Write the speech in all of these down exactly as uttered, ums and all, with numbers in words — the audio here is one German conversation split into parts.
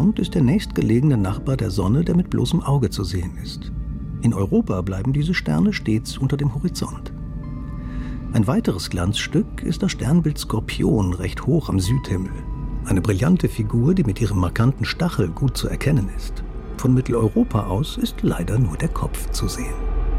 entfernt ist der nächstgelegene Nachbar der Sonne, der mit bloßem Auge zu sehen ist. In Europa bleiben diese Sterne stets unter dem Horizont. Ein weiteres Glanzstück ist das Sternbild Skorpion recht hoch am Südhimmel. Eine brillante Figur, die mit ihrem markanten Stachel gut zu erkennen ist. Von Mitteleuropa aus ist leider nur der Kopf zu sehen.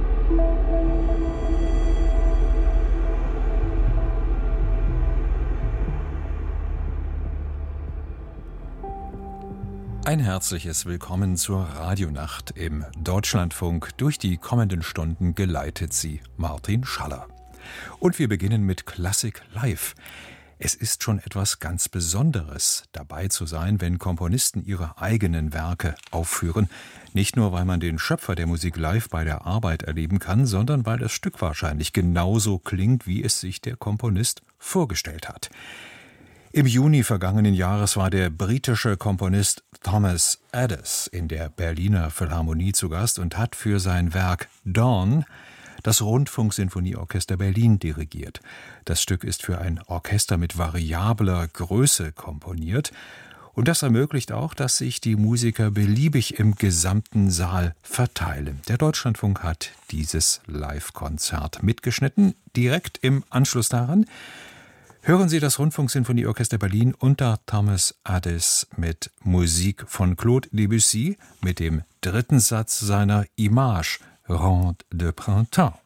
Ein herzliches Willkommen zur Radionacht im Deutschlandfunk. Durch die kommenden Stunden geleitet sie Martin Schaller. Und wir beginnen mit Klassik live. Es ist schon etwas ganz Besonderes, dabei zu sein, wenn Komponisten ihre eigenen Werke aufführen. Nicht nur, weil man den Schöpfer der Musik live bei der Arbeit erleben kann, sondern weil das Stück wahrscheinlich genauso klingt, wie es sich der Komponist vorgestellt hat. Im Juni vergangenen Jahres war der britische Komponist Thomas Adès in der Berliner Philharmonie zu Gast und hat für sein Werk Dawn das Rundfunksinfonieorchester Berlin dirigiert. Das Stück ist für ein Orchester mit variabler Größe komponiert und das ermöglicht auch, dass sich die Musiker beliebig im gesamten Saal verteilen. Der Deutschlandfunk hat dieses Live-Konzert mitgeschnitten. Direkt im Anschluss daran hören Sie das Rundfunksinfonieorchester Berlin unter Thomas Adès mit Musik von Claude Debussy mit dem dritten Satz seiner Image, Ronde de Printemps.